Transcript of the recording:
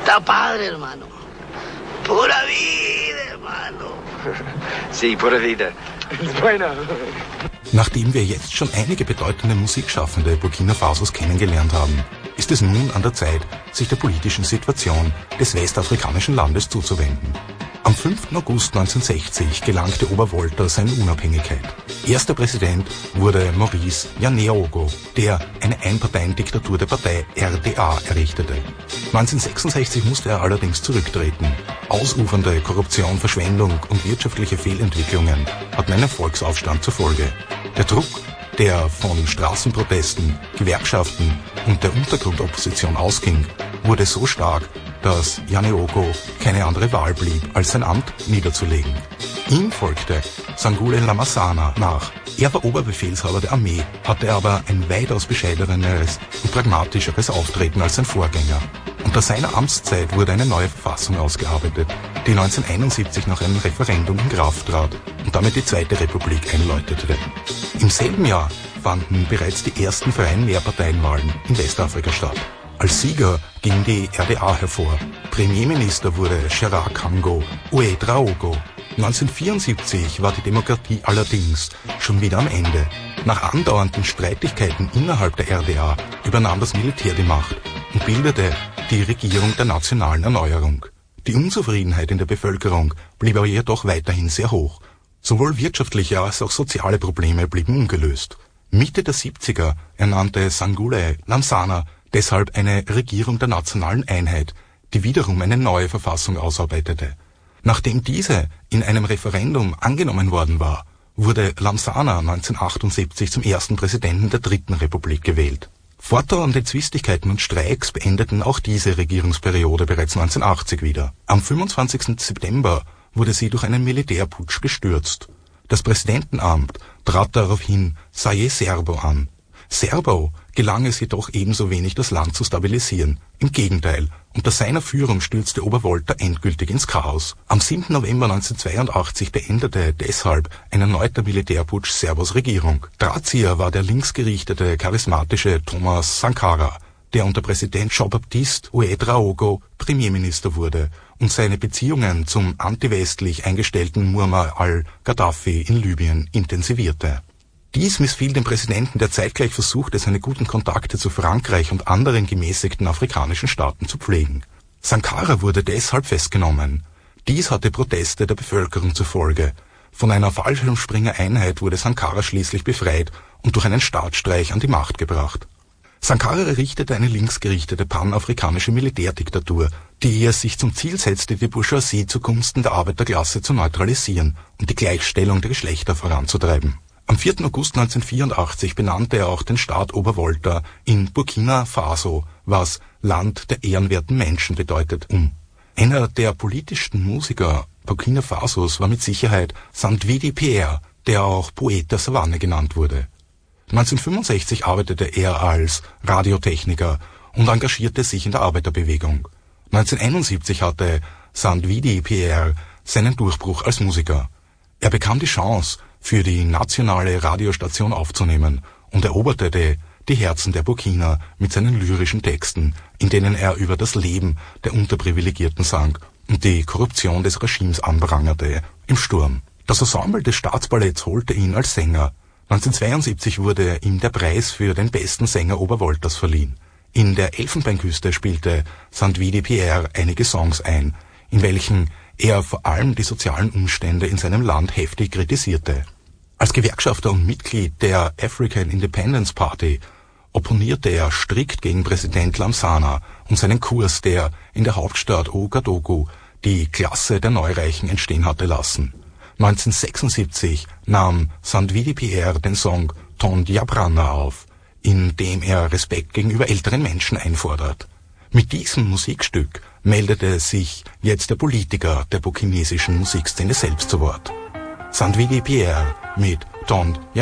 Está padre, hermano. Pura vida, hermano. Sí, pura vida. Bueno. Nachdem wir jetzt schon einige bedeutende Musikschaffende Burkina Fasos kennengelernt haben, ist es nun an der Zeit, sich der politischen Situation des westafrikanischen Landes zuzuwenden. Am 5. August 1960 gelangte Obervolta seine Unabhängigkeit. Erster Präsident wurde Maurice Yaneogo, der eine Einparteiendiktatur der Partei RDA errichtete. 1966 musste er allerdings zurücktreten. Ausufernde Korruption, Verschwendung und wirtschaftliche Fehlentwicklungen hatten einen Volksaufstand zur Folge. Der Druck, der von Straßenprotesten, Gewerkschaften und der Untergrundopposition ausging, wurde so stark, dass Yaneogo keine andere Wahl blieb, als sein Amt niederzulegen. Ihm folgte Sangoule Lamasana nach. Er war Oberbefehlshaber der Armee, hatte aber ein weitaus bescheideneres und pragmatischeres Auftreten als sein Vorgänger. Unter seiner Amtszeit wurde eine neue Verfassung ausgearbeitet, die 1971 nach einem Referendum in Kraft trat und damit die Zweite Republik einläutete. Im selben Jahr fanden bereits die ersten freien Mehrparteienwahlen in Westafrika statt. Als Sieger ging die RDA hervor. Premierminister wurde Gerard Kango Ouedraogo. 1974 war die Demokratie allerdings schon wieder am Ende. Nach andauernden Streitigkeiten innerhalb der RDA übernahm das Militär die Macht und bildete die Regierung der nationalen Erneuerung. Die Unzufriedenheit in der Bevölkerung blieb aber jedoch weiterhin sehr hoch. Sowohl wirtschaftliche als auch soziale Probleme blieben ungelöst. Mitte der 70er ernannte Sangoule Lamasana deshalb eine Regierung der nationalen Einheit, die wiederum eine neue Verfassung ausarbeitete. Nachdem diese in einem Referendum angenommen worden war, wurde Lamasana 1978 zum ersten Präsidenten der Dritten Republik gewählt. Fortdauernde Zwistigkeiten und Streiks beendeten auch diese Regierungsperiode bereits 1980 wieder. Am 25. September wurde sie durch einen Militärputsch gestürzt. Das Präsidentenamt trat daraufhin Saye Serbo an. Serbo gelang es jedoch ebenso wenig, das Land zu stabilisieren. Im Gegenteil, unter seiner Führung stürzte Obervolta endgültig ins Chaos. Am 7. November 1982 beendete deshalb ein erneuter Militärputsch Serbos Regierung. Drahtzieher war der linksgerichtete, charismatische Thomas Sankara, der unter Präsident Jean-Baptiste Ouedraogo Premierminister wurde und seine Beziehungen zum antiwestlich eingestellten Muammar al-Gaddafi in Libyen intensivierte. Dies missfiel dem Präsidenten, der zeitgleich versuchte, seine guten Kontakte zu Frankreich und anderen gemäßigten afrikanischen Staaten zu pflegen. Sankara wurde deshalb festgenommen. Dies hatte Proteste der Bevölkerung zur Folge. Von einer Fallschirmspringer-Einheit wurde Sankara schließlich befreit und durch einen Staatsstreich an die Macht gebracht. Sankara errichtete eine linksgerichtete panafrikanische Militärdiktatur, die es sich zum Ziel setzte, die Bourgeoisie zugunsten der Arbeiterklasse zu neutralisieren und die Gleichstellung der Geschlechter voranzutreiben. Am 4. August 1984 benannte er auch den Staat Obervolta in Burkina Faso, was Land der ehrenwerten Menschen bedeutet, um. Einer der politischsten Musiker Burkina Fasos war mit Sicherheit Sandwidi Pierre, der auch Poet der Savanne genannt wurde. 1965 arbeitete er als Radiotechniker und engagierte sich in der Arbeiterbewegung. 1971 hatte Sandwidi Pierre seinen Durchbruch als Musiker. Er bekam die Chance, für die nationale Radiostation aufzunehmen und eroberte die Herzen der Burkiner mit seinen lyrischen Texten, in denen er über das Leben der Unterprivilegierten sang und die Korruption des Regimes anprangerte im Sturm. Das Ensemble des Staatsballetts holte ihn als Sänger. 1972 wurde ihm der Preis für den besten Sänger Obervoltas verliehen. In der Elfenbeinküste spielte Sandwidi Pierre einige Songs ein, in welchen er vor allem die sozialen Umstände in seinem Land heftig kritisierte. Als Gewerkschafter und Mitglied der African Independence Party opponierte er strikt gegen Präsident Lamasana und seinen Kurs, der in der Hauptstadt Ouagadougou die Klasse der Neureichen entstehen hatte lassen. 1976 nahm Sandwidi Pierre den Song Ton Diabrana auf, in dem er Respekt gegenüber älteren Menschen einfordert. Mit diesem Musikstück meldete sich jetzt der Politiker der burkinesischen Musikszene selbst zu Wort. Sandwidi Pierre mit Ton